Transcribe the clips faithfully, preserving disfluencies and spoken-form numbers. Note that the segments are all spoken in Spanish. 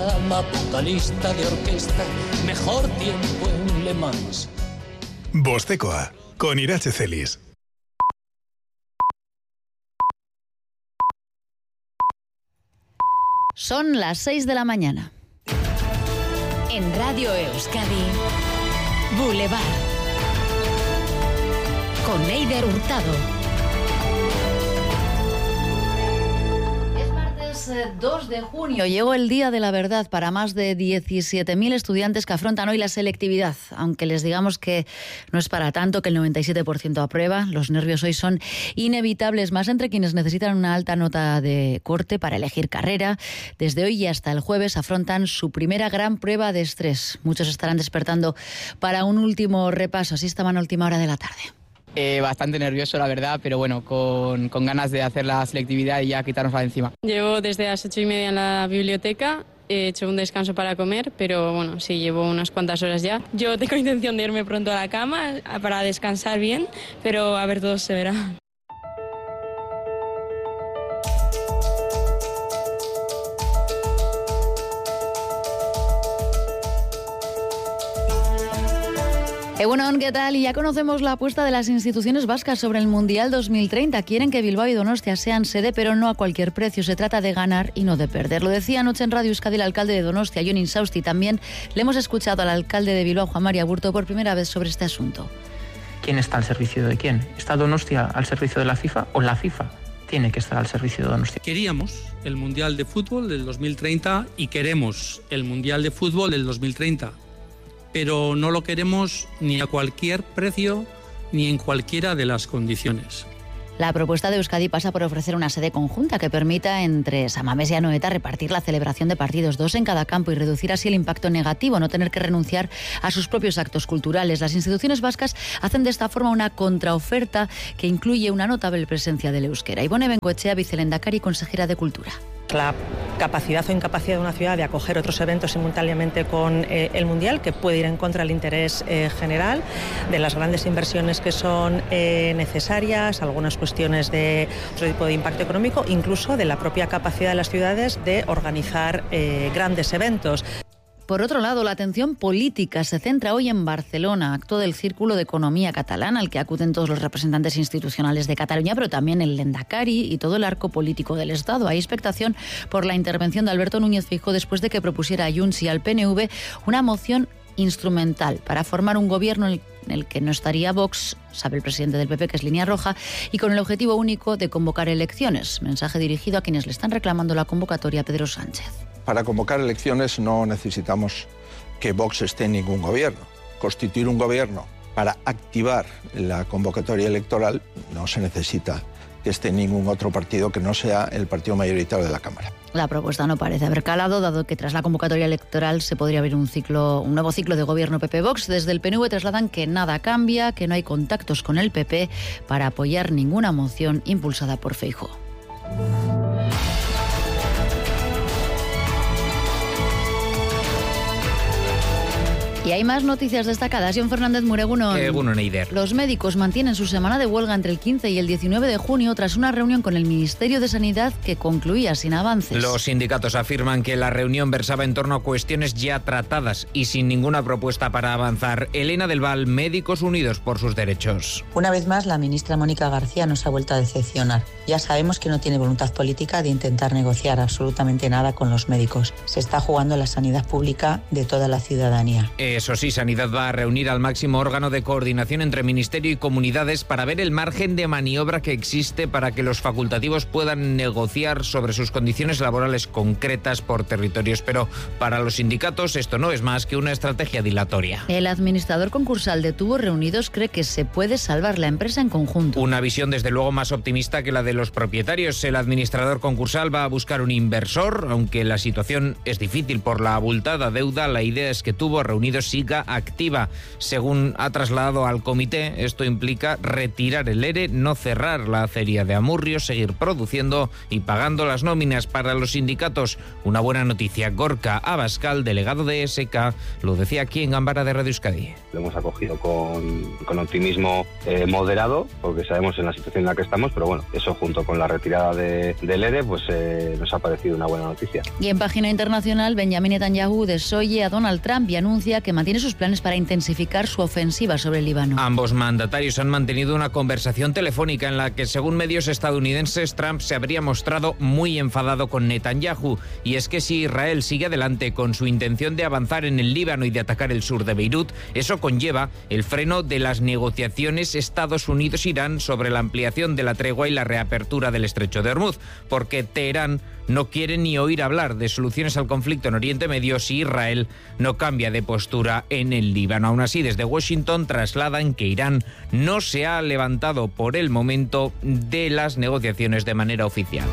Vocalista de orquesta, mejor tiempo en Le Mans. Bostekoa, con Irache Celis. Son las seis de la mañana. En Radio Euskadi, Boulevard. Con Eider Hurtado. dos de junio llegó el Día de la Verdad para más de diecisiete mil estudiantes que afrontan hoy la selectividad. Aunque les digamos que no es para tanto, que el noventa y siete por ciento aprueba, los nervios hoy son inevitables, más entre quienes necesitan una alta nota de corte para elegir carrera. Desde hoy y hasta el jueves afrontan su primera gran prueba de estrés. Muchos estarán despertando para un último repaso. Así estaban a última hora de la tarde. Eh, bastante nervioso, la verdad, pero bueno, con, con ganas de hacer la selectividad y ya quitarnos la de encima. Llevo desde las ocho y media en la biblioteca, he hecho un descanso para comer, pero bueno, sí, llevo unas cuantas horas ya. Yo tengo intención de irme pronto a la cama para descansar bien, pero a ver, todo se verá. Egunon, ¿qué tal? Y ya conocemos la apuesta de las instituciones vascas sobre el Mundial dos mil treinta. Quieren que Bilbao y Donostia sean sede, pero no a cualquier precio. Se trata de ganar y no de perder. Lo decía anoche en Radio Euskadi el alcalde de Donostia, Jon Insausti. También le hemos escuchado al alcalde de Bilbao, Juan María Aburto, por primera vez sobre este asunto. ¿Quién está al servicio de quién? ¿Está Donostia al servicio de la FIFA o la FIFA tiene que estar al servicio de Donostia? Queríamos el Mundial de Fútbol del dos mil treinta y queremos el Mundial de Fútbol del dos mil treinta. Pero no lo queremos ni a cualquier precio ni en cualquiera de las condiciones. La propuesta de Euskadi pasa por ofrecer una sede conjunta que permita entre San Mamés y Anoeta repartir la celebración de partidos, dos en cada campo, y reducir así el impacto negativo, no tener que renunciar a sus propios actos culturales. Las instituciones vascas hacen de esta forma una contraoferta que incluye una notable presencia del euskera. Ivone Bengoechea, vicelendakari y consejera de Cultura. La capacidad o incapacidad de una ciudad de acoger otros eventos simultáneamente con eh, el Mundial, que puede ir en contra del interés eh, general, de las grandes inversiones que son eh, necesarias, algunas cuestiones de otro tipo de impacto económico, incluso de la propia capacidad de las ciudades de organizar eh, grandes eventos. Por otro lado, la atención política se centra hoy en Barcelona, acto del Círculo de Economía Catalana, al que acuden todos los representantes institucionales de Cataluña, pero también el Lehendakari y todo el arco político del Estado. Hay expectación por la intervención de Alberto Núñez Feijóo después de que propusiera a Junts y al P N V una moción instrumental para formar un gobierno en el que no estaría Vox, sabe el presidente del P P que es línea roja, y con el objetivo único de convocar elecciones. Mensaje dirigido a quienes le están reclamando la convocatoria a Pedro Sánchez. Para convocar elecciones no necesitamos que Vox esté en ningún gobierno. Constituir un gobierno para activar la convocatoria electoral no se necesita que esté en ningún otro partido que no sea el partido mayoritario de la Cámara. La propuesta no parece haber calado, dado que tras la convocatoria electoral se podría abrir un ciclo, un nuevo ciclo de gobierno P P-Vox. Desde el P N V trasladan que nada cambia, que no hay contactos con el P P para apoyar ninguna moción impulsada por Feijóo. Y hay más noticias destacadas. John Fernández Mureguno. Egunon, Eider. Los médicos mantienen su semana de huelga entre el quince y el diecinueve de junio tras una reunión con el Ministerio de Sanidad que concluía sin avances. Los sindicatos afirman que la reunión versaba en torno a cuestiones ya tratadas y sin ninguna propuesta para avanzar. Elena del Val, Médicos Unidos por sus Derechos. Una vez más, la ministra Mónica García nos ha vuelto a decepcionar. Ya sabemos que no tiene voluntad política de intentar negociar absolutamente nada con los médicos. Se está jugando la sanidad pública de toda la ciudadanía. Eso sí, Sanidad va a reunir al máximo órgano de coordinación entre Ministerio y comunidades para ver el margen de maniobra que existe para que los facultativos puedan negociar sobre sus condiciones laborales concretas por territorios. Pero para los sindicatos esto no es más que una estrategia dilatoria. El administrador concursal de Tubos Reunidos cree que se puede salvar la empresa en conjunto. Una visión desde luego más optimista que la de los propietarios. El administrador concursal va a buscar un inversor, aunque la situación es difícil por la abultada deuda. La idea es que Tubos Reunidos medio siga activa. Según ha trasladado al comité, esto implica retirar el ERE, no cerrar la acería de Amurrio, seguir produciendo y pagando las nóminas para los sindicatos. Una buena noticia. Gorka Abascal, delegado de E S K, lo decía aquí en Gambara de Radio Euskadi. Lo hemos acogido con, con optimismo eh, moderado, porque sabemos en la situación en la que estamos, pero bueno, eso junto con la retirada de, del ERE, pues eh, nos ha parecido una buena noticia. Y en página internacional, Benjamin Netanyahu desoye a Donald Trump y anuncia que mantiene sus planes para intensificar su ofensiva sobre el Líbano. Ambos mandatarios han mantenido una conversación telefónica en la que, según medios estadounidenses, Trump se habría mostrado muy enfadado con Netanyahu. Y es que si Israel sigue adelante con su intención de avanzar en el Líbano y de atacar el sur de Beirut, eso conlleva el freno de las negociaciones Estados Unidos-Irán sobre la ampliación de la tregua y la reapertura del estrecho de Hormuz, porque Teherán no quiere ni oír hablar de soluciones al conflicto en Oriente Medio si Israel no cambia de postura en el Líbano. Aún así, desde Washington trasladan que Irán no se ha levantado por el momento de las negociaciones de manera oficial.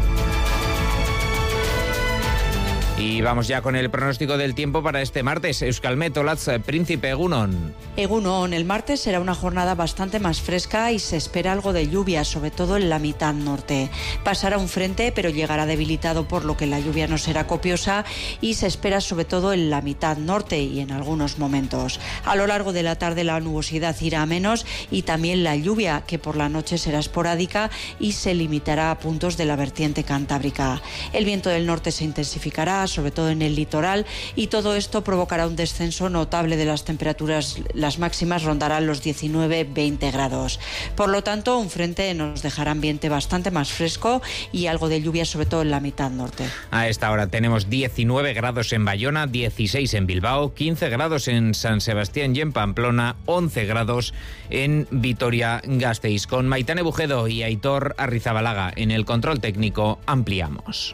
Y vamos ya con el pronóstico del tiempo para este martes. Euskalmet, Olatz, Príncipe, Egunon. Egunon, el martes será una jornada bastante más fresca y se espera algo de lluvia, sobre todo en la mitad norte. Pasará un frente, pero llegará debilitado, por lo que la lluvia no será copiosa y se espera sobre todo en la mitad norte y en algunos momentos. A lo largo de la tarde la nubosidad irá a menos y también la lluvia, que por la noche será esporádica y se limitará a puntos de la vertiente cantábrica. El viento del norte se intensificará, sobre todo en el litoral, y todo esto provocará un descenso notable de las temperaturas. Las máximas rondarán los diecinueve a veinte grados. Por lo tanto, un frente nos dejará ambiente bastante más fresco y algo de lluvia, sobre todo en la mitad norte. A esta hora tenemos diecinueve grados en Bayona, dieciséis en Bilbao, quince grados en San Sebastián y en Pamplona, once grados en Vitoria-Gasteiz. Con Maitane Bujedo y Aitor Arrizabalaga en el control técnico, ampliamos.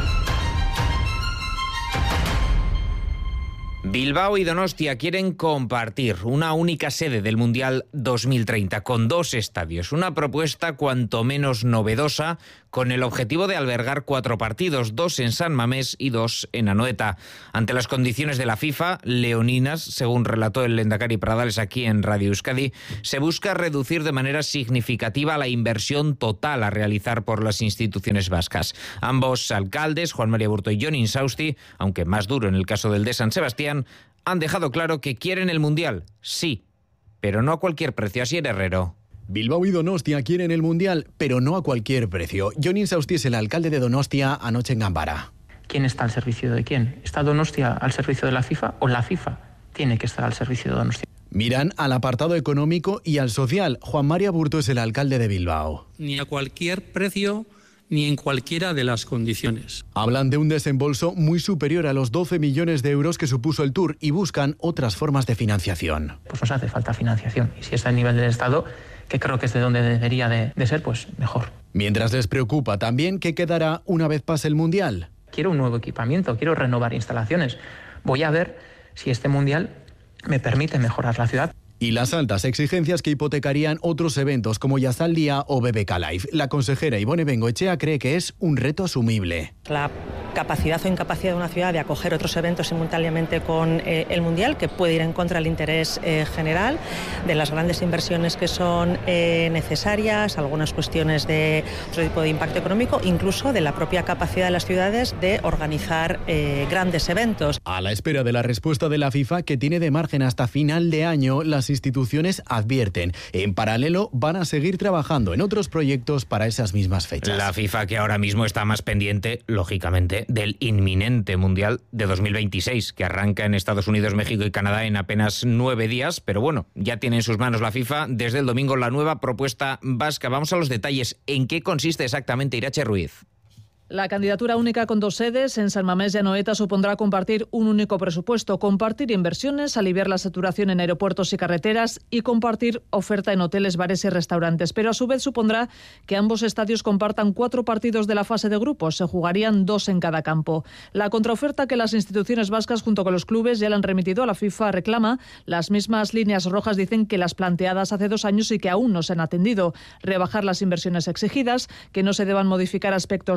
Bilbao y Donostia quieren compartir una única sede del Mundial dos mil treinta con dos estadios. Una propuesta cuanto menos novedosa, con el objetivo de albergar cuatro partidos, dos en San Mamés y dos en Anoeta. Ante las condiciones de la FIFA, leoninas, según relató el Lehendakari Pradales aquí en Radio Euskadi, se busca reducir de manera significativa la inversión total a realizar por las instituciones vascas. Ambos alcaldes, Juan María Burto y Jon Insausti, aunque más duro en el caso del de San Sebastián, han dejado claro que quieren el Mundial, sí, pero no a cualquier precio. Asier Herrero. Bilbao y Donostia quieren el Mundial, pero no a cualquier precio. Jon Insausti es el alcalde de Donostia anoche en Gambara. ¿Quién está al servicio de quién? ¿Está Donostia al servicio de la FIFA o la FIFA tiene que estar al servicio de Donostia? Miran al apartado económico y al social. Juan María Burto es el alcalde de Bilbao. Ni a cualquier precio ni en cualquiera de las condiciones. Hablan de un desembolso muy superior a los doce millones de euros que supuso el Tour y buscan otras formas de financiación. Pues nos hace falta financiación y si está a nivel del Estado, que creo que es de donde debería de, de ser, pues mejor. Mientras les preocupa también qué quedará una vez pase el Mundial. Quiero un nuevo equipamiento, quiero renovar instalaciones. Voy a ver si este Mundial me permite mejorar la ciudad. Y las altas exigencias que hipotecarían otros eventos como Yazal Día o B B K Live. La consejera Ibone Bengoechea cree que es un reto asumible. La capacidad o incapacidad de una ciudad de acoger otros eventos simultáneamente con eh, el Mundial, que puede ir en contra del interés eh, general, de las grandes inversiones que son eh, necesarias, algunas cuestiones de otro tipo de impacto económico, incluso de la propia capacidad de las ciudades de organizar eh, grandes eventos. A la espera de la respuesta de la FIFA, que tiene de margen hasta final de año, las instituciones advierten. En paralelo, van a seguir trabajando en otros proyectos para esas mismas fechas. La FIFA, que ahora mismo está más pendiente, lógicamente, del inminente Mundial de dos mil veintiséis, que arranca en Estados Unidos, México y Canadá en apenas nueve días. Pero bueno, ya tiene en sus manos la FIFA desde el domingo la nueva propuesta vasca. Vamos a los detalles. ¿En qué consiste exactamente, Irache Ruiz? La candidatura única con dos sedes en San Mamés y Anoeta supondrá compartir un único presupuesto, compartir inversiones, aliviar la saturación en aeropuertos y carreteras y compartir oferta en hoteles, bares y restaurantes. Pero a su vez supondrá que ambos estadios compartan cuatro partidos de la fase de grupos. Se jugarían dos en cada campo. La contraoferta que las instituciones vascas junto con los clubes ya le han remitido a la FIFA reclama las mismas líneas rojas, dicen, que las planteadas hace dos años y que aún no se han atendido. Rebajar las inversiones exigidas, que no se deban modificar aspectos normativos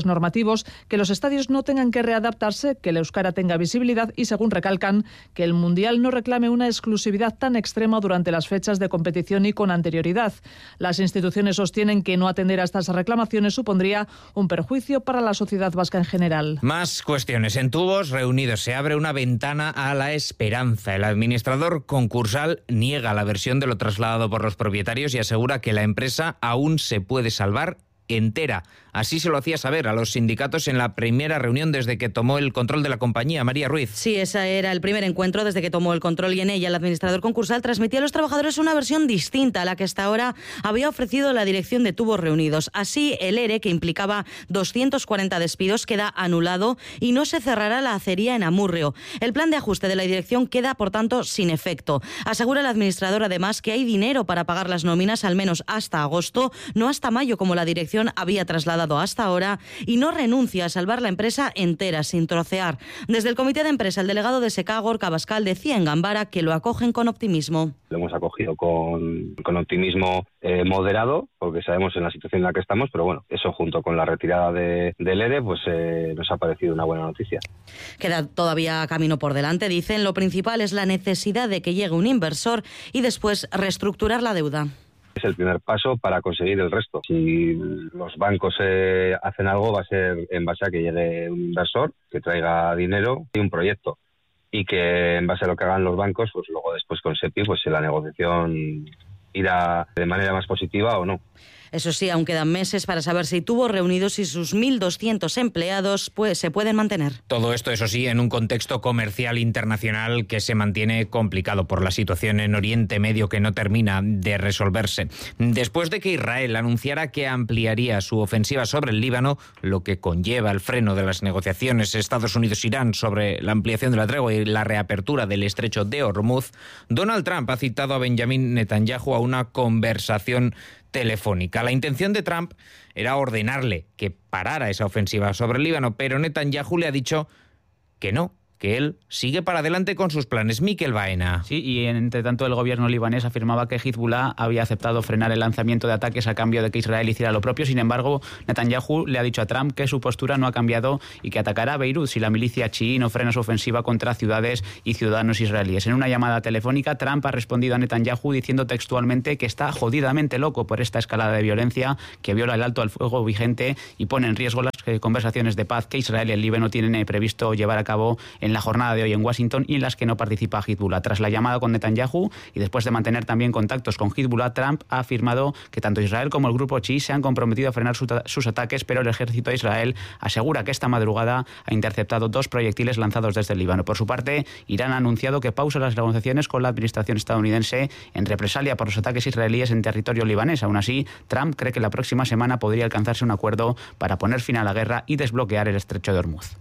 objetivos, que los estadios no tengan que readaptarse, que el euskara tenga visibilidad y, según recalcan, que el Mundial no reclame una exclusividad tan extrema durante las fechas de competición y con anterioridad. Las instituciones sostienen que no atender a estas reclamaciones supondría un perjuicio para la sociedad vasca en general. Más cuestiones. En Tubos Reunidos se abre una ventana a la esperanza. El administrador concursal niega la versión de lo trasladado por los propietarios y asegura que la empresa aún se puede salvar entera. Así se lo hacía saber a los sindicatos en la primera reunión desde que tomó el control de la compañía. María Ruiz. Sí, ese era el primer encuentro desde que tomó el control y en ella el administrador concursal transmitía a los trabajadores una versión distinta a la que hasta ahora había ofrecido la dirección de Tubos Reunidos. Así, el ERE, que implicaba doscientos cuarenta despidos, queda anulado y no se cerrará la acería en Amurrio. El plan de ajuste de la dirección queda, por tanto, sin efecto. Asegura el administrador, además, que hay dinero para pagar las nóminas al menos hasta agosto, no hasta mayo, como la dirección había trasladado hasta ahora, y no renuncia a salvar la empresa entera, sin trocear. Desde el comité de empresa, el delegado de SECA, Gorka Abascal, decía en Gambara que lo acogen con optimismo. Lo hemos acogido con, con optimismo eh, moderado, porque sabemos en la situación en la que estamos, pero bueno, eso junto con la retirada de, del ERE, pues eh, nos ha parecido una buena noticia. Queda todavía camino por delante, dicen. Lo principal es la necesidad de que llegue un inversor y después reestructurar la deuda. Es el primer paso para conseguir el resto. Si los bancos eh, hacen algo, va a ser en base a que llegue un inversor que traiga dinero y un proyecto. Y que en base a lo que hagan los bancos, pues luego después con SEPI, pues la negociación irá de manera más positiva o no. Eso sí, aún quedan meses para saber si Tubos Reunidos y sus mil doscientos empleados pues, se pueden mantener. Todo esto, eso sí, en un contexto comercial internacional que se mantiene complicado por la situación en Oriente Medio que no termina de resolverse. Después de que Israel anunciara que ampliaría su ofensiva sobre el Líbano, lo que conlleva el freno de las negociaciones Estados Unidos-Irán sobre la ampliación de la tregua y la reapertura del estrecho de Hormuz, Donald Trump ha citado a Benjamin Netanyahu a una conversación telefónica. La intención de Trump era ordenarle que parara esa ofensiva sobre el Líbano, pero Netanyahu le ha dicho que no, que él sigue para adelante con sus planes. Miquel Baena. Sí, y entre tanto el gobierno libanés afirmaba que Hezbollah había aceptado frenar el lanzamiento de ataques a cambio de que Israel hiciera lo propio. Sin embargo, Netanyahu le ha dicho a Trump que su postura no ha cambiado y que atacará a Beirut si la milicia chií no frena su ofensiva contra ciudades y ciudadanos israelíes. En una llamada telefónica, Trump ha respondido a Netanyahu diciendo textualmente que está jodidamente loco por esta escalada de violencia que viola el alto al fuego vigente y pone en riesgo las conversaciones de paz que Israel y el Líbano tienen previsto llevar a cabo en la jornada de hoy en Washington y en las que no participa Hezbollah. Tras la llamada con Netanyahu y después de mantener también contactos con Hezbollah, Trump ha afirmado que tanto Israel como el grupo chií se han comprometido a frenar su sus ataques, pero el ejército de Israel asegura que esta madrugada ha interceptado dos proyectiles lanzados desde el Líbano. Por su parte, Irán ha anunciado que pausa las negociaciones con la administración estadounidense en represalia por los ataques israelíes en territorio libanés. Aún así, Trump cree que la próxima semana podría alcanzarse un acuerdo para poner fin a la guerra y desbloquear el estrecho de Hormuz.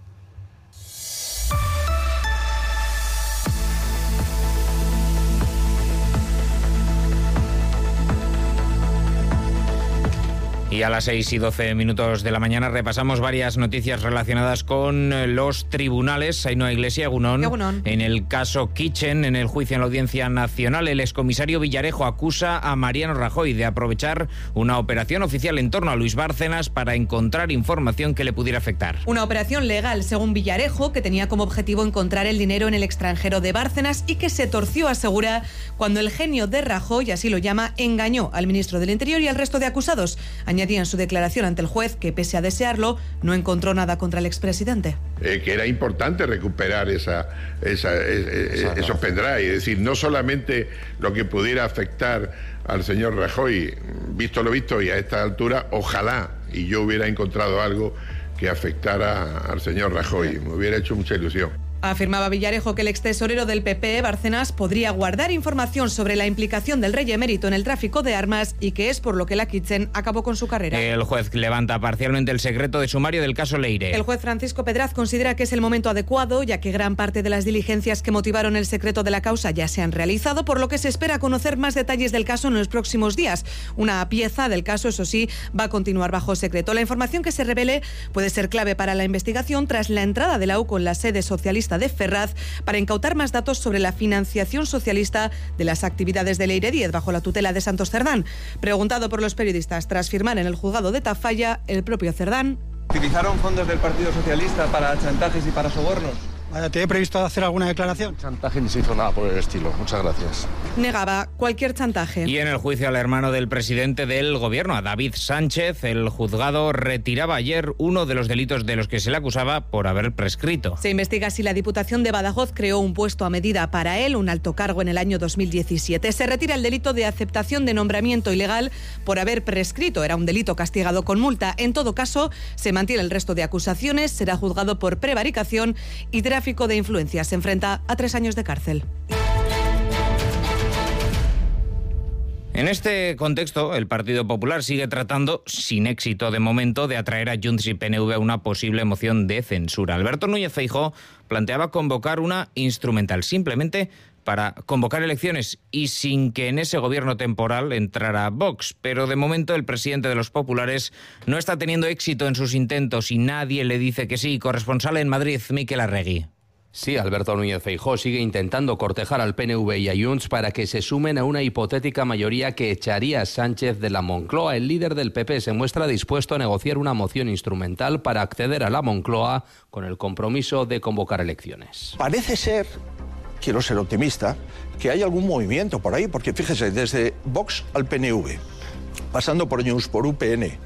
Y a las seis y doce minutos de la mañana repasamos varias noticias relacionadas con los tribunales. Ainhoa Iglesia, Egunon. Egunon. En el caso Kitchen, en el juicio en la Audiencia Nacional, el excomisario Villarejo acusa a Mariano Rajoy de aprovechar una operación oficial en torno a Luis Bárcenas para encontrar información que le pudiera afectar. Una operación legal, según Villarejo, que tenía como objetivo encontrar el dinero en el extranjero de Bárcenas y que se torció, asegura, cuando el genio de Rajoy, así lo llama, engañó al ministro del Interior y al resto de acusados. Añadía en su declaración ante el juez que, pese a desearlo, no encontró nada contra el expresidente. Eh, que era importante recuperar esa, esa, esa, esos pendrive, es decir, no solamente lo que pudiera afectar al señor Rajoy, visto lo visto, y a esta altura, ojalá y yo hubiera encontrado algo que afectara al señor Rajoy, me hubiera hecho mucha ilusión. Afirmaba Villarejo que el extesorero del P P, Bárcenas, podría guardar información sobre la implicación del rey emérito en el tráfico de armas y que es por lo que la Kitchen acabó con su carrera. El juez levanta parcialmente el secreto de sumario del caso Leire. El juez Francisco Pedraz considera que es el momento adecuado, ya que gran parte de las diligencias que motivaron el secreto de la causa ya se han realizado, por lo que se espera conocer más detalles del caso en los próximos días. Una pieza del caso, eso sí, va a continuar bajo secreto. La información que se revele puede ser clave para la investigación tras la entrada de la U C O en la sede socialista de Ferraz para incautar más datos sobre la financiación socialista de las actividades de Leire diez bajo la tutela de Santos Cerdán. Preguntado por los periodistas tras firmar en el juzgado de Tafalla, el propio Cerdán ¿Utilizaron fondos del Partido Socialista para chantajes y para sobornos? ¿Te he previsto hacer alguna declaración? Chantaje ni se hizo nada por el estilo. Muchas gracias. Negaba cualquier chantaje. Y en el juicio al hermano del presidente del gobierno, a David Sánchez, el juzgado retiraba ayer uno de los delitos de los que se le acusaba por haber prescrito. Se investiga si la Diputación de Badajoz creó un puesto a medida para él, un alto cargo en el año dos mil diecisiete. Se retira el delito de aceptación de nombramiento ilegal por haber prescrito. Era un delito castigado con multa. En todo caso, se mantiene el resto de acusaciones. Será juzgado por prevaricación y tráfico de influencias. Se enfrenta a tres años de cárcel. En este contexto, el Partido Popular sigue tratando, sin éxito de momento, de atraer a Junts y P N V a una posible moción de censura. Alberto Núñez Feijóo planteaba convocar una instrumental, simplemente para convocar elecciones y sin que en ese gobierno temporal entrara Vox. Pero de momento el presidente de los populares no está teniendo éxito en sus intentos y nadie le dice que sí. Corresponsal en Madrid, Miquel Arregui. Sí, Alberto Núñez Feijóo sigue intentando cortejar al P N V y a Junts para que se sumen a una hipotética mayoría que echaría a Sánchez de la Moncloa. El líder del P P se muestra dispuesto a negociar una moción instrumental para acceder a la Moncloa con el compromiso de convocar elecciones. Parece ser, quiero ser optimista, que hay algún movimiento por ahí, porque fíjese, desde Vox al P N V, pasando por Junts, por U P N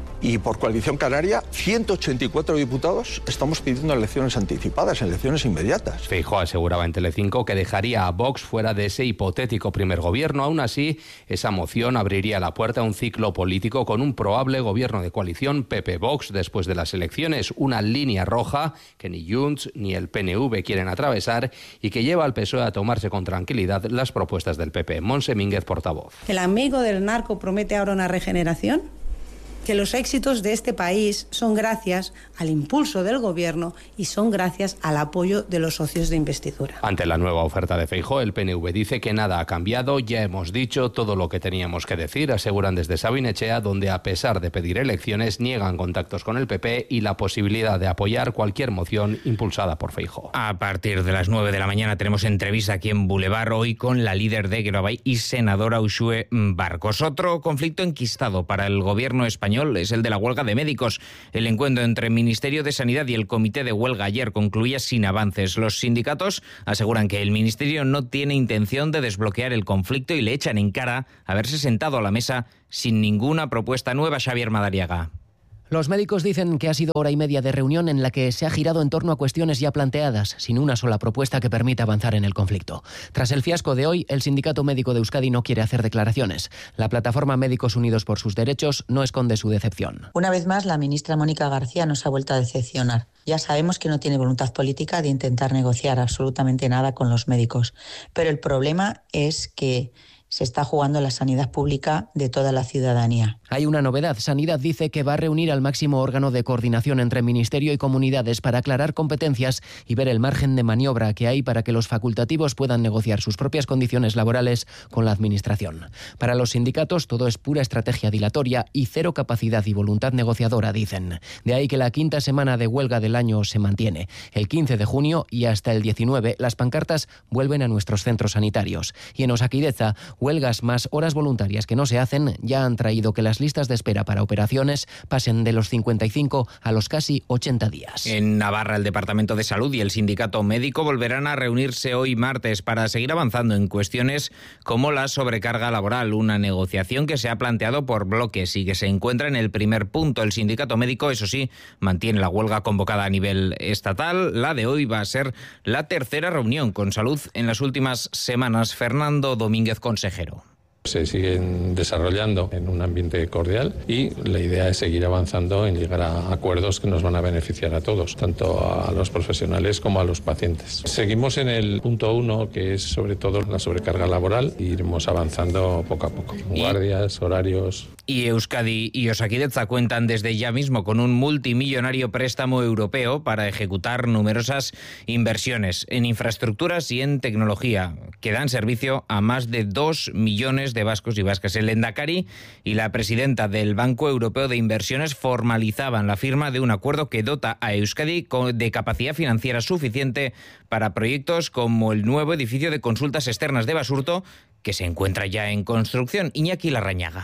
y por Coalición Canaria, ciento ochenta y cuatro diputados estamos pidiendo elecciones anticipadas, elecciones inmediatas. Feijóo aseguraba en Telecinco que dejaría a Vox fuera de ese hipotético primer gobierno. Aún así, esa moción abriría la puerta a un ciclo político con un probable gobierno de coalición P P-Vox después de las elecciones, una línea roja que ni Junts ni el P N V quieren atravesar y que lleva al P S O E a tomarse con tranquilidad las propuestas del P P. Montse Mínguez, portavoz. ¿El amigo del narco promete ahora una regeneración? Que los éxitos de este país son gracias al impulso del gobierno y son gracias al apoyo de los socios de investidura. Ante la nueva oferta de Feijóo, el P N V dice que nada ha cambiado, ya hemos dicho todo lo que teníamos que decir, aseguran desde Sabinechea, donde a pesar de pedir elecciones niegan contactos con el P P y la posibilidad de apoyar cualquier moción impulsada por Feijóo. A partir de las nueve de la mañana tenemos entrevista aquí en Boulevard, hoy con la líder de Gerobai y senadora Uxue Barkos. Otro conflicto enquistado para el gobierno español es el de la huelga de médicos. El encuentro entre el Ministerio de Sanidad y el Comité de Huelga ayer concluía sin avances. Los sindicatos aseguran que el Ministerio no tiene intención de desbloquear el conflicto y le echan en cara haberse sentado a la mesa sin ninguna propuesta nueva. Xavier Madariaga. Los médicos dicen que ha sido hora y media de reunión en la que se ha girado en torno a cuestiones ya planteadas, sin una sola propuesta que permita avanzar en el conflicto. Tras el fiasco de hoy, el Sindicato Médico de Euskadi no quiere hacer declaraciones. La plataforma Médicos Unidos por sus Derechos no esconde su decepción. Una vez más, la ministra Mónica García nos ha vuelto a decepcionar. Ya sabemos que no tiene voluntad política de intentar negociar absolutamente nada con los médicos, pero el problema es que se está jugando la sanidad pública de toda la ciudadanía. Hay una novedad. Sanidad dice que va a reunir al máximo órgano de coordinación entre Ministerio y comunidades para aclarar competencias y ver el margen de maniobra que hay para que los facultativos puedan negociar sus propias condiciones laborales con la Administración. Para los sindicatos todo es pura estrategia dilatoria y cero capacidad y voluntad negociadora, dicen. De ahí que la quinta semana de huelga del año se mantiene. El quince de junio y hasta el diecinueve las pancartas vuelven a nuestros centros sanitarios. Y en Osakidecha, huelgas más horas voluntarias que no se hacen ya han traído que las listas de espera para operaciones pasen de los cincuenta y cinco a los casi ochenta días. En Navarra, el Departamento de Salud y el Sindicato Médico volverán a reunirse hoy martes para seguir avanzando en cuestiones como la sobrecarga laboral, una negociación que se ha planteado por bloques y que se encuentra en el primer punto. El Sindicato Médico, eso sí, mantiene la huelga convocada a nivel estatal. La de hoy va a ser la tercera reunión con Salud en las últimas semanas. Fernando Domínguez, consejero. Se siguen desarrollando en un ambiente cordial y la idea es seguir avanzando en llegar a acuerdos que nos van a beneficiar a todos, tanto a los profesionales como a los pacientes. Seguimos en el punto uno, que es sobre todo la sobrecarga laboral, e iremos avanzando poco a poco. Guardias, horarios. Y Euskadi y Osakidecha cuentan desde ya mismo con un multimillonario préstamo europeo para ejecutar numerosas inversiones en infraestructuras y en tecnología que dan servicio a más de dos millones de vascos y vascas. El Lehendakari y la presidenta del Banco Europeo de Inversiones formalizaban la firma de un acuerdo que dota a Euskadi de capacidad financiera suficiente para proyectos como el nuevo edificio de consultas externas de Basurto, que se encuentra ya en construcción. Iñaki Larrañaga.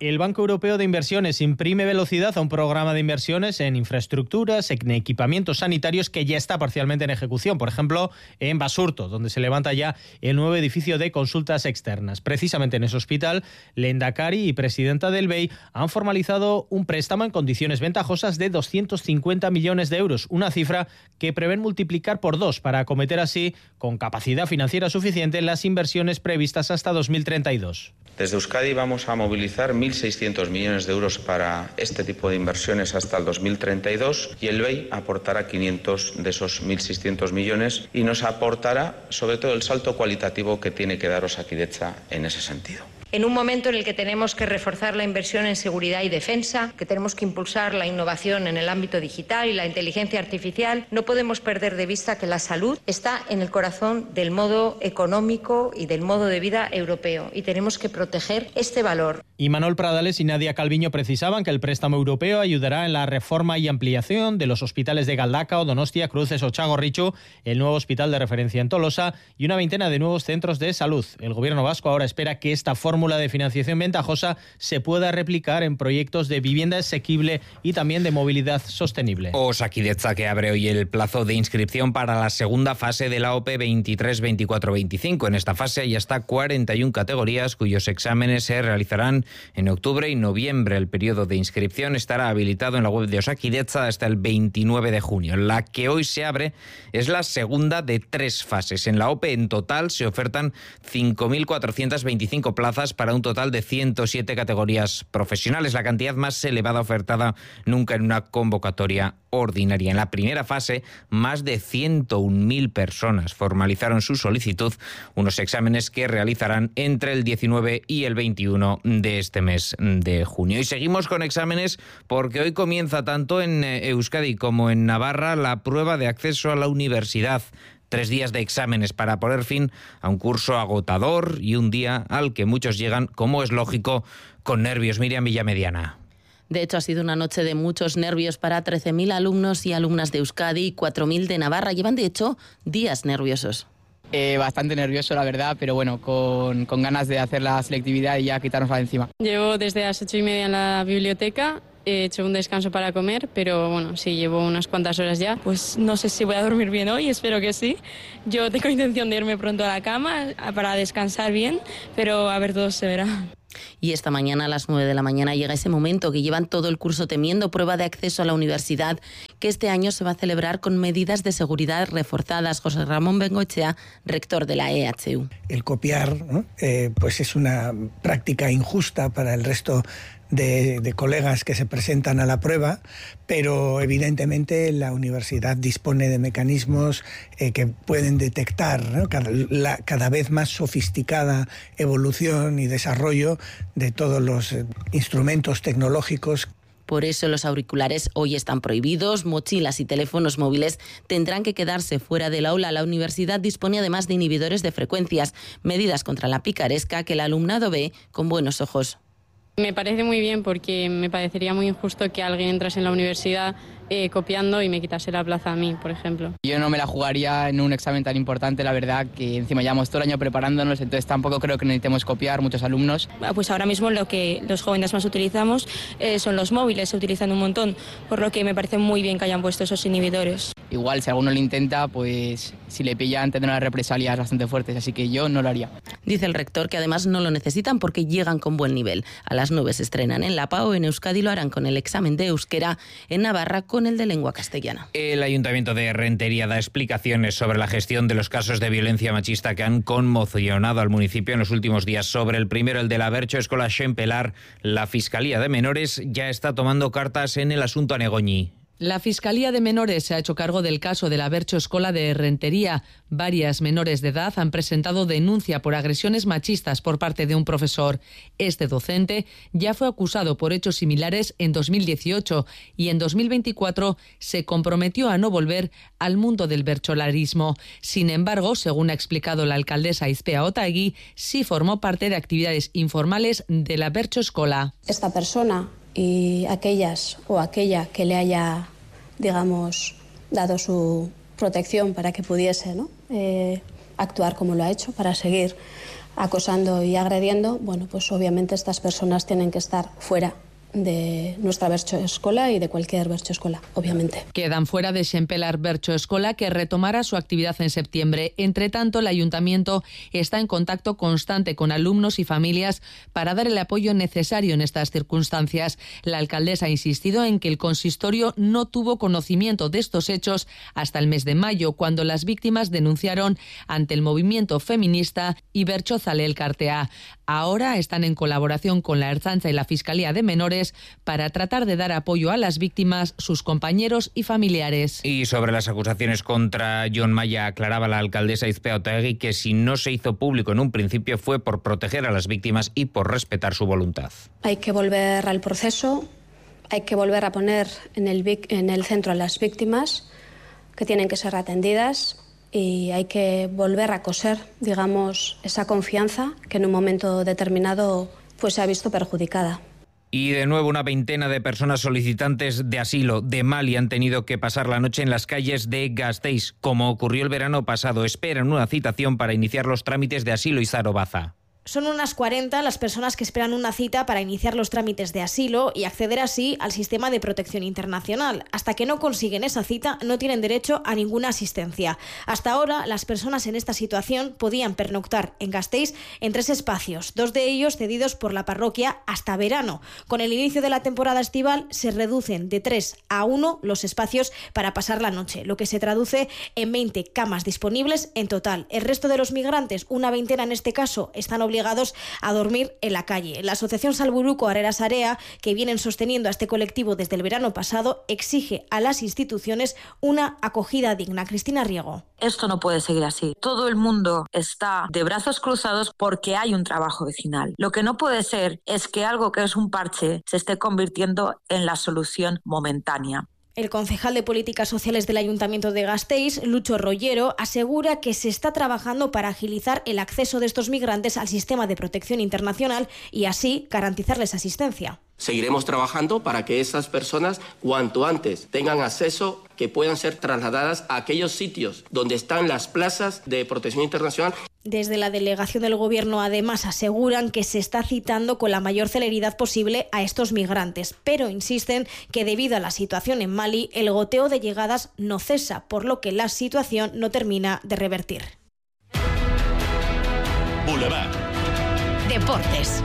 El Banco Europeo de Inversiones imprime velocidad a un programa de inversiones en infraestructuras, en equipamientos sanitarios que ya está parcialmente en ejecución. Por ejemplo, en Basurto, donde se levanta ya el nuevo edificio de consultas externas. Precisamente en ese hospital, Lehendakari y presidenta del B E I han formalizado un préstamo en condiciones ventajosas de doscientos cincuenta millones de euros, una cifra que prevén multiplicar por dos para acometer así, con capacidad financiera suficiente, las inversiones previstas hasta dos mil treinta y dos. Desde Euskadi vamos a movilizar mil seiscientos millones de euros para este tipo de inversiones hasta el dos mil treinta y dos y el B E I aportará quinientos de esos mil seiscientos millones y nos aportará sobre todo el salto cualitativo que tiene que dar Osakidetza en ese sentido. En un momento en el que tenemos que reforzar la inversión en seguridad y defensa, que tenemos que impulsar la innovación en el ámbito digital y la inteligencia artificial, no podemos perder de vista que la salud está en el corazón del modo económico y del modo de vida europeo y tenemos que proteger este valor. Y Manuel Pradales y Nadia Calviño precisaban que el préstamo europeo ayudará en la reforma y ampliación de los hospitales de Galdakao, Donostia, Cruces o Txagorritxu, el nuevo hospital de referencia en Tolosa y una veintena de nuevos centros de salud. El gobierno vasco ahora espera que esta fórmula de financiación ventajosa se pueda replicar en proyectos de vivienda asequible y también de movilidad sostenible. Osakidetza, que abre hoy el plazo de inscripción para la segunda fase de la O P E veintitrés veinticuatro veinticinco. En esta fase hay hasta cuarenta y una categorías cuyos exámenes se realizarán en octubre y noviembre. El periodo de inscripción estará habilitado en la web de Osakidetza hasta el veintinueve de junio. La que hoy se abre es la segunda de tres fases. En la O P E en total se ofertan cinco mil cuatrocientas veinticinco plazas para un total de ciento siete categorías profesionales, la cantidad más elevada ofertada nunca en una convocatoria ordinaria. En la primera fase, más de ciento un mil personas formalizaron su solicitud, unos exámenes que realizarán entre el diecinueve y el veintiuno de este mes de junio. Y seguimos con exámenes porque hoy comienza tanto en Euskadi como en Navarra la prueba de acceso a la universidad. Tres días de exámenes para poner fin a un curso agotador y un día al que muchos llegan, como es lógico, con nervios. Miriam Villamediana. De hecho, ha sido una noche de muchos nervios para trece mil alumnos y alumnas de Euskadi y cuatro mil de Navarra. Llevan, de hecho, días nerviosos. Eh, bastante nervioso, la verdad, pero bueno, con, con ganas de hacer la selectividad y ya quitárnosla de encima. Llevo desde las ocho y media en la biblioteca. He hecho un descanso para comer, pero bueno, sí, llevo unas cuantas horas ya. Pues no sé si voy a dormir bien hoy, espero que sí. Yo tengo intención de irme pronto a la cama para descansar bien, pero a ver, todo se verá. Y esta mañana a las nueve de la mañana llega ese momento que llevan todo el curso temiendo, prueba de acceso a la universidad, que este año se va a celebrar con medidas de seguridad reforzadas. José Ramón Bengoechea, rector de la E H U. El copiar, ¿no? eh, pues es una práctica injusta para el resto De, de colegas que se presentan a la prueba, pero evidentemente la universidad dispone de mecanismos eh, que pueden detectar, ¿no? cada, la cada vez más sofisticada evolución y desarrollo de todos los eh, instrumentos tecnológicos. Por eso los auriculares hoy están prohibidos, mochilas y teléfonos móviles tendrán que quedarse fuera del aula. La universidad dispone además de inhibidores de frecuencias, medidas contra la picaresca que el alumnado ve con buenos ojos. Me parece muy bien porque me parecería muy injusto que alguien entrase en la universidad eh, copiando y me quitase la plaza a mí, por ejemplo. Yo no me la jugaría en un examen tan importante, la verdad, que encima llevamos todo el año preparándonos, entonces tampoco creo que necesitemos copiar muchos alumnos. Pues ahora mismo lo que los jóvenes más utilizamos eh, son los móviles, se utilizan un montón, por lo que me parece muy bien que hayan puesto esos inhibidores. Igual si alguno lo intenta, pues si le pillan tendrán represalias bastante fuertes, así que yo no lo haría. Dice el rector que además no lo necesitan porque llegan con buen nivel. A las nueve se estrenan en La Pau, en Euskadi lo harán con el examen de euskera, en Navarra con el de lengua castellana. El Ayuntamiento de Rentería da explicaciones sobre la gestión de los casos de violencia machista que han conmocionado al municipio en los últimos días. Sobre el primero, el de la Bercho Escola Xempelar, la Fiscalía de Menores ya está tomando cartas en el asunto a Negoñi. La Fiscalía de Menores se ha hecho cargo del caso de la Bercho Escola de Rentería. Varias menores de edad han presentado denuncia por agresiones machistas por parte de un profesor. Este docente ya fue acusado por hechos similares en dos mil dieciocho y en dos mil veinticuatro se comprometió a no volver al mundo del bercholarismo. Sin embargo, según ha explicado la alcaldesa Izpea Otaegui, sí formó parte de actividades informales de la Bercho Escola. Esta persona y aquellas o aquella que le haya, digamos, dado su protección para que pudiese, ¿no? eh, actuar como lo ha hecho, para seguir acosando y agrediendo, bueno, pues obviamente estas personas tienen que estar fuera de nuestra Bertxo-Eskola y de cualquier Bertxo-Eskola, obviamente. Quedan fuera de Xempelar Bertxo-Eskola, que retomará su actividad en septiembre. Entre tanto, el Ayuntamiento está en contacto constante con alumnos y familias para dar el apoyo necesario en estas circunstancias. La alcaldesa ha insistido en que el consistorio no tuvo conocimiento de estos hechos hasta el mes de mayo, cuando las víctimas denunciaron ante el movimiento feminista y Bertxozale Elkartea. Ahora están en colaboración con la Ertzaintza y la Fiscalía de Menores para tratar de dar apoyo a las víctimas, sus compañeros y familiares. Y sobre las acusaciones contra Jon Maya, aclaraba la alcaldesa Izpea Otaegui que si no se hizo público en un principio fue por proteger a las víctimas y por respetar su voluntad. Hay que volver al proceso, hay que volver a poner en el, en el centro a las víctimas, que tienen que ser atendidas, y hay que volver a coser, digamos, esa confianza que en un momento determinado pues se ha visto perjudicada. Y de nuevo una veintena de personas solicitantes de asilo de Mali han tenido que pasar la noche en las calles de Gasteiz, como ocurrió el verano pasado. Esperan una citación para iniciar los trámites de asilo. Izaro Baza. Son unas cuarenta las personas que esperan una cita para iniciar los trámites de asilo y acceder así al sistema de protección internacional. Hasta que no consiguen esa cita, no tienen derecho a ninguna asistencia. Hasta ahora, las personas en esta situación podían pernoctar en Gasteiz en tres espacios, dos de ellos cedidos por la parroquia hasta verano. Con el inicio de la temporada estival, se reducen de tres a uno los espacios para pasar la noche, lo que se traduce en veinte camas disponibles en total. El resto de los migrantes, una veintena en este caso, están obligados obligados a dormir en la calle. La asociación Salburuko Arera Sarea, que vienen sosteniendo a este colectivo desde el verano pasado, exige a las instituciones una acogida digna. Cristina Riego. Esto no puede seguir así. Todo el mundo está de brazos cruzados porque hay un trabajo vecinal. Lo que no puede ser es que algo que es un parche se esté convirtiendo en la solución momentánea. El concejal de Políticas Sociales del Ayuntamiento de Gasteiz, Lucho Rollero, asegura que se está trabajando para agilizar el acceso de estos migrantes al sistema de protección internacional y así garantizarles asistencia. Seguiremos trabajando para que esas personas cuanto antes tengan acceso, que puedan ser trasladadas a aquellos sitios donde están las plazas de protección internacional. Desde la delegación del Gobierno, además, aseguran que se está citando con la mayor celeridad posible a estos migrantes, pero insisten que debido a la situación en Mali, el goteo de llegadas no cesa, por lo que la situación no termina de revertir. Boulevard. Deportes.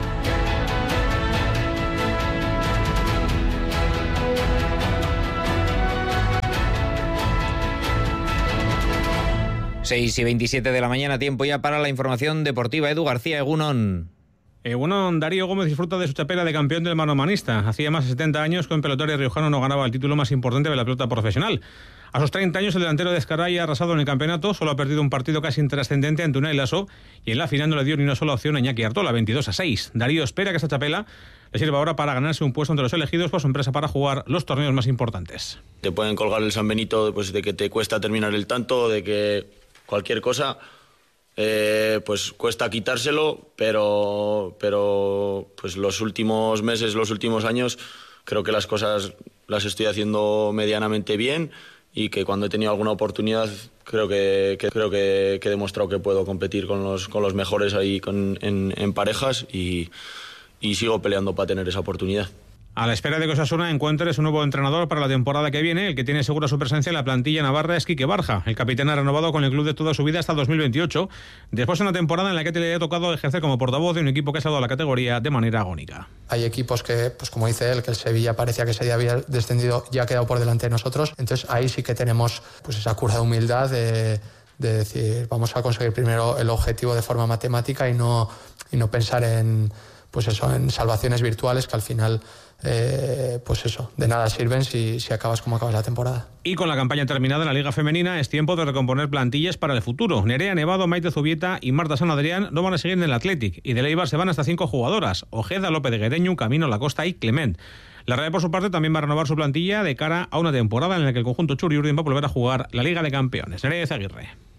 seis y veintisiete de la mañana, tiempo ya para la información deportiva. Edu García, Egunon. Egunon, Darío Gómez disfruta de su chapela de campeón del manomanista. Hacía más de setenta años que un pelotari riojano no ganaba el título más importante de la pelota profesional. A sus treinta años, el delantero de Ezcaray ha arrasado en el campeonato, solo ha perdido un partido casi intrascendente ante Unai Lasso y en la final no le dio ni una sola opción a Iñaki Artola, veintidós a seis. Darío espera que esta chapela le sirva ahora para ganarse un puesto entre los elegidos por su empresa para jugar los torneos más importantes. Te pueden colgar el San Benito pues, de que te cuesta terminar el tanto, de que cualquier cosa, eh, pues cuesta quitárselo, pero, pero pues los últimos meses, los últimos años, creo que las cosas las estoy haciendo medianamente bien y que cuando he tenido alguna oportunidad creo que, que creo que, que he demostrado que puedo competir con los, con los mejores ahí con, en, en parejas y, y sigo peleando para tener esa oportunidad. A la espera de que Osasuna encuentre su nuevo entrenador para la temporada que viene, el que tiene segura su presencia en la plantilla navarra es Quique Barja. El capitán ha renovado con el club de toda su vida hasta dos mil veintiocho, después de una temporada en la que le ha tocado ejercer como portavoz de un equipo que ha estado a la categoría de manera agónica. Hay equipos que, pues como dice él, que el Sevilla parecía que se había descendido y ha quedado por delante de nosotros. Entonces ahí sí que tenemos pues esa cura de humildad de, de decir, vamos a conseguir primero el objetivo de forma matemática y no, y no pensar en, pues eso, en salvaciones virtuales que al final... Eh, pues eso, de nada sirven si, si acabas como acabas la temporada. Y con la campaña terminada en la Liga Femenina es tiempo de recomponer plantillas para el futuro. Nerea Nevado, Maite Zubieta y Marta San Adrián no van a seguir en el Athletic y del Eibar se van hasta cinco jugadoras: Ojeda, López de Guereñu, Camino, Lacosta y Clement. La Real, por su parte, también va a renovar su plantilla de cara a una temporada en la que el conjunto Txuri-Urdin va a volver a jugar la Liga de Campeones. Nerea Ezaguirre.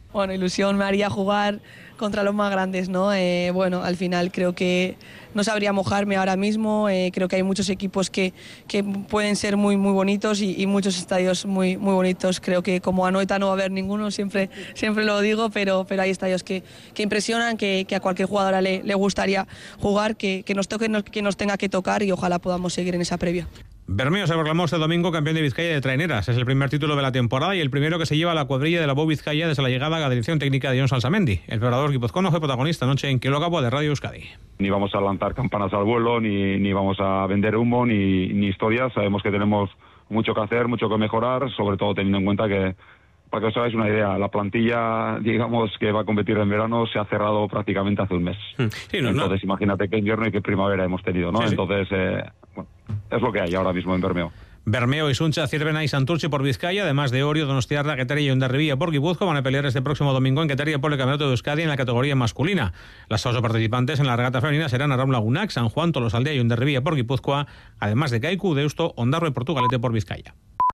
Bueno, ilusión me haría jugar contra los más grandes, ¿no? Eh, bueno, al final creo que no sabría mojarme ahora mismo. Eh, creo que hay muchos equipos que, que pueden ser muy, muy bonitos y, y muchos estadios muy, muy bonitos. Creo que como Anoeta no va a haber ninguno, siempre, siempre lo digo, pero, pero hay estadios que, que impresionan, que, que a cualquier jugadora le, le gustaría jugar, que, que nos toque, que nos tenga que tocar y ojalá podamos seguir en esa previa. Bermeo se proclamó este domingo campeón de Vizcaya de traineras. Es el primer título de la temporada y el primero que se lleva a la cuadrilla de la Bou Vizcaya desde la llegada a la dirección técnica de Jon Salsamendi. El preparador guipuzcoano fue protagonista anoche en Kilógabo de Radio Euskadi. Ni vamos a lanzar campanas al vuelo, ni, ni vamos a vender humo, ni, ni historias. Sabemos que tenemos mucho que hacer, mucho que mejorar, sobre todo teniendo en cuenta que, para que os hagáis una idea, la plantilla, digamos, que va a competir en verano se ha cerrado prácticamente hace un mes. Sí, no, Entonces, no. imagínate qué invierno y qué primavera hemos tenido, ¿no? Sí, sí. Entonces, eh, bueno, es lo que hay ahora mismo en Bermeo. Bermeo, Isuncha, Zierbena y Santurtzi por Vizcaya, además de Orio, Donostiarra, Getaria y Hondarribia por Guipúzcoa, van a pelear este próximo domingo en Getaria por el Campeonato de Euskadi en la categoría masculina. Las ocho participantes en la regata femenina serán Arraun Lagunac, San Juan, Tolosaldea y Hondarribia por Guipúzcoa, además de Kaiku, Deusto, Ondarro y Portugalete por Vizcaya.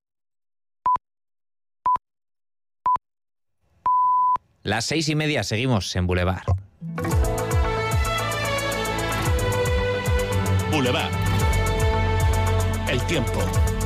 Las seis y media, seguimos en Boulevard. Boulevard. El tiempo.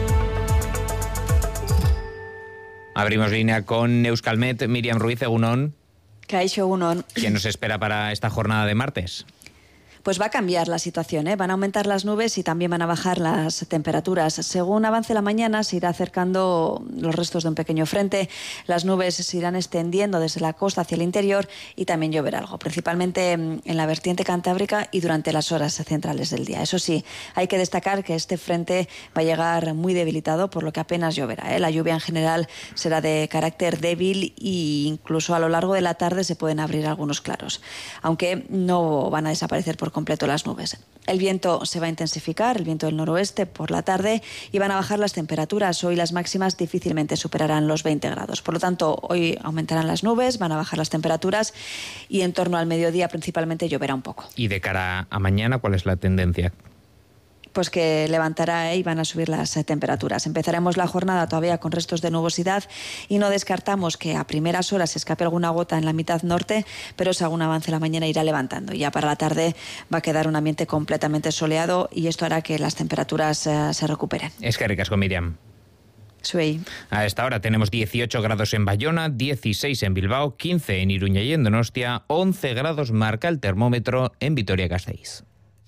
Abrimos línea con Euskalmet, Miriam Ruiz, Egunon. Kaixo, Egunon. ¿Qué nos espera para esta jornada de martes? Pues va a cambiar la situación, ¿eh? Van a aumentar las nubes y también van a bajar las temperaturas. Según avance la mañana se irá acercando los restos de un pequeño frente, las nubes se irán extendiendo desde la costa hacia el interior y también lloverá algo, principalmente en la vertiente cantábrica y durante las horas centrales del día. Eso sí, hay que destacar que este frente va a llegar muy debilitado, por lo que apenas lloverá, ¿eh? La lluvia en general será de carácter débil e incluso a lo largo de la tarde se pueden abrir algunos claros, aunque no van a desaparecer por completo las nubes. El viento se va a intensificar, el viento del noroeste por la tarde, y van a bajar las temperaturas. Hoy las máximas difícilmente superarán los veinte grados. Por lo tanto, hoy aumentarán las nubes, van a bajar las temperaturas y en torno al mediodía principalmente lloverá un poco. Y de cara a mañana, ¿cuál es la tendencia? Pues que levantará y van a subir las temperaturas. Empezaremos la jornada todavía con restos de nubosidad y no descartamos que a primeras horas se escape alguna gota en la mitad norte, pero según avance la mañana irá levantando. Ya para la tarde va a quedar un ambiente completamente soleado y esto hará que las temperaturas eh, se recuperen. Es que ricasco, Miriam. Soy. A esta hora tenemos dieciocho grados en Bayona, dieciséis en Bilbao, quince en Iruña y en Donostia, once grados marca el termómetro en Vitoria-Gasteiz.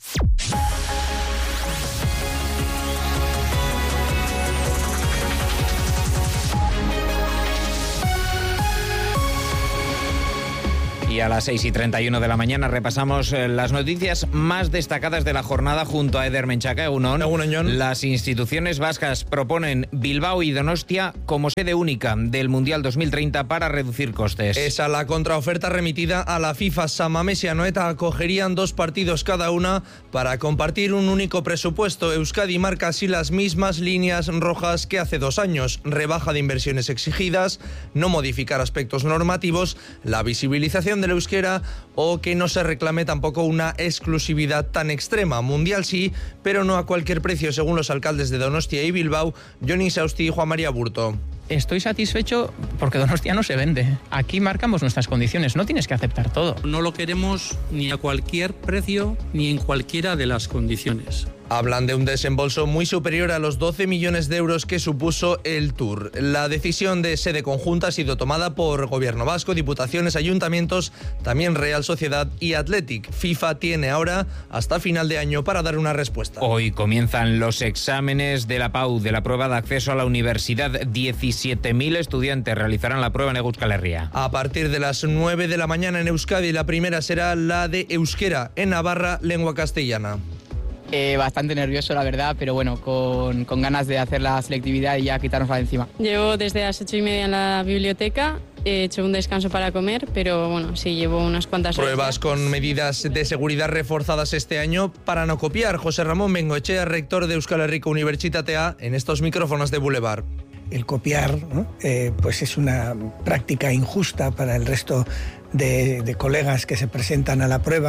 Y a las seis y treinta y uno de la mañana repasamos las noticias más destacadas de la jornada junto a Eder Menchaca. Egunon. Egunon. Las instituciones vascas proponen Bilbao y Donostia como sede única del Mundial dos mil treinta para reducir costes. Esa la contraoferta remitida a la FIFA. San Mamés y Anoeta acogerían dos partidos cada una para compartir un único presupuesto. Euskadi marca así las mismas líneas rojas que hace dos años. Rebaja de inversiones exigidas, no modificar aspectos normativos, la visibilización del euskera o que no se reclame tampoco una exclusividad tan extrema. Mundial sí, pero no a cualquier precio, según los alcaldes de Donostia y Bilbao, Johnny Sausti y Juan María Burto. Estoy satisfecho porque Donostia no se vende. Aquí marcamos nuestras condiciones, no tienes que aceptar todo. No lo queremos ni a cualquier precio ni en cualquiera de las condiciones. Hablan de un desembolso muy superior a los doce millones de euros que supuso el Tour. La decisión de sede conjunta ha sido tomada por Gobierno Vasco, Diputaciones, Ayuntamientos, también Real Sociedad y Athletic. FIFA tiene ahora hasta final de año para dar una respuesta. Hoy comienzan los exámenes de la P A U, de la prueba de acceso a la universidad. diecisiete mil estudiantes realizarán la prueba en Euskal Herria. A partir de las nueve de la mañana en Euskadi, la primera será la de euskera, en Navarra, lengua castellana. Eh, bastante nervioso, la verdad, pero bueno, con, con ganas de hacer la selectividad y ya quitárnosla de encima. Llevo desde las ocho y media en la biblioteca, he hecho un descanso para comer, pero bueno, sí, llevo unas cuantas horas. Pruebas con medidas de seguridad reforzadas este año para no copiar. José Ramón Bengoechea, rector de Euskal Herriko Unibertsitatea, en estos micrófonos de Boulevard. El copiar, ¿no? eh, pues es una práctica injusta para el resto de, de colegas que se presentan a la prueba.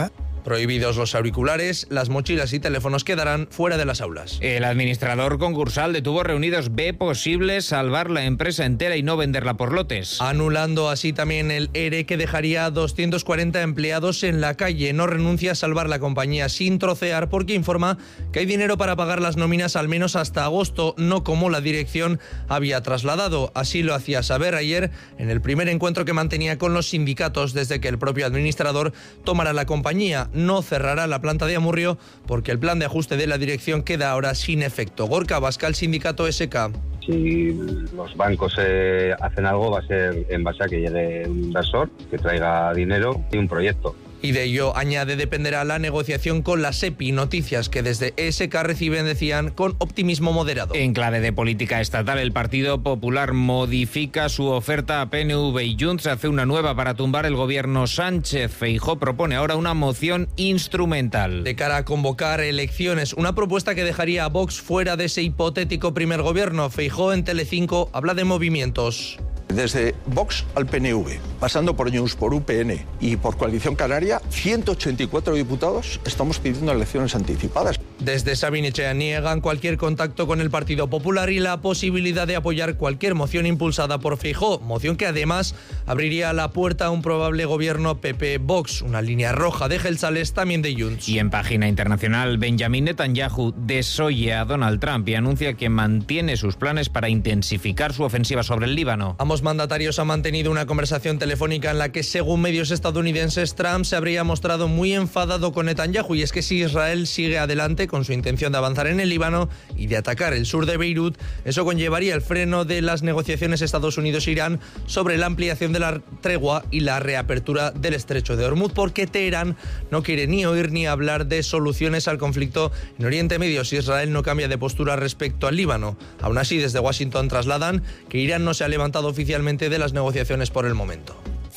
Prohibidos los auriculares, las mochilas y teléfonos quedarán fuera de las aulas. El administrador concursal de Tubos Reunidos ve posible salvar la empresa entera y no venderla por lotes. Anulando así también el E R E que dejaría a doscientos cuarenta empleados en la calle. No renuncia a salvar la compañía sin trocear porque informa que hay dinero para pagar las nóminas al menos hasta agosto, no como la dirección había trasladado. Así lo hacía saber ayer en el primer encuentro que mantenía con los sindicatos desde que el propio administrador tomara la compañía. No cerrará la planta de Amurrio porque el plan de ajuste de la dirección queda ahora sin efecto. Gorka Abascal, sindicato S K. Si los bancos eh, hacen algo, va a ser en base a que llegue un inversor que traiga dinero y un proyecto. Y de ello, añade, dependerá la negociación con la SEPI. Noticias que desde E S K reciben, decían, con optimismo moderado. En clave de política estatal, el Partido Popular modifica su oferta a P N V y Junts hace una nueva para tumbar el gobierno Sánchez. Feijóo propone ahora una moción instrumental. De cara a convocar elecciones, una propuesta que dejaría a Vox fuera de ese hipotético primer gobierno. Feijóo en Telecinco habla de movimientos. Desde Vox al P N V, pasando por Junts, por U P N y por Coalición Canaria, ciento ochenta y cuatro diputados estamos pidiendo elecciones anticipadas. Desde Sabin Echea niegan cualquier contacto con el Partido Popular y la posibilidad de apoyar cualquier moción impulsada por Feijóo, moción que además abriría la puerta a un probable gobierno P P-Vox, una línea roja de Gelsales, también de Junts. Y en página internacional, Benjamin Netanyahu desoye a Donald Trump y anuncia que mantiene sus planes para intensificar su ofensiva sobre el Líbano. Ambos mandatarios han mantenido una conversación telefónica en la que, según medios estadounidenses, Trump se habría mostrado muy enfadado con Netanyahu, y es que si Israel sigue adelante con su intención de avanzar en el Líbano y de atacar el sur de Beirut, eso conllevaría el freno de las negociaciones Estados Unidos-Irán sobre la ampliación de la tregua y la reapertura del estrecho de Hormuz, porque Teherán no quiere ni oír ni hablar de soluciones al conflicto en Oriente Medio si Israel no cambia de postura respecto al Líbano. Aún así, desde Washington trasladan que Irán no se ha levantado oficialmente de las negociaciones por el momento.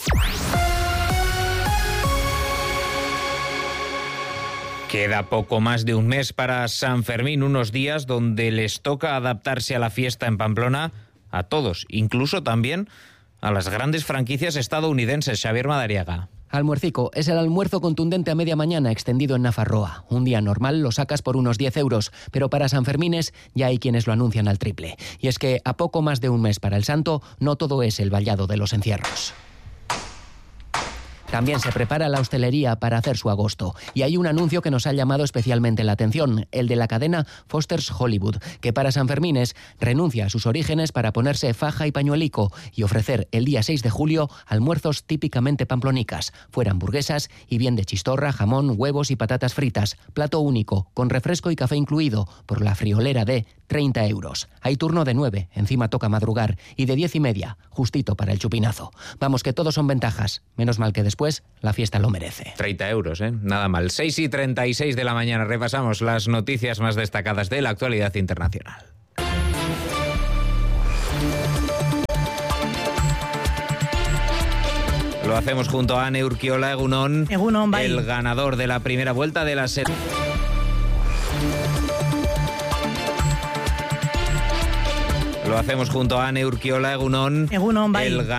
Queda poco más de un mes para San Fermín, unos días donde les toca adaptarse a la fiesta en Pamplona a todos, incluso también a las grandes franquicias estadounidenses. Xavier Madariaga. Almuercico es el almuerzo contundente a media mañana extendido en Nafarroa. Un día normal lo sacas por unos diez euros, pero para San Fermines ya hay quienes lo anuncian al triple. Y es que a poco más de un mes para el santo, no todo es el vallado de los encierros. También se prepara la hostelería para hacer su agosto. Y hay un anuncio que nos ha llamado especialmente la atención, el de la cadena Foster's Hollywood, que para San Fermines renuncia a sus orígenes para ponerse faja y pañuelico y ofrecer el día seis de julio almuerzos típicamente pamplonicas, fuera hamburguesas y bien de chistorra, jamón, huevos y patatas fritas, plato único, con refresco y café incluido, por la friolera de treinta euros. Hay turno de nueve, encima toca madrugar, y de diez y media, justito para el chupinazo. Vamos, que todos son ventajas, menos mal que después la fiesta lo merece. treinta euros, ¿eh? Nada mal. seis y treinta y seis de la mañana repasamos las noticias más destacadas de la actualidad internacional. Lo hacemos junto a Ane Urquiola, Egunon, Egunon, bye. El ganador de la primera vuelta de la serie. Lo hacemos junto a Ane Urquiola, Egunon, Egunon, bye. El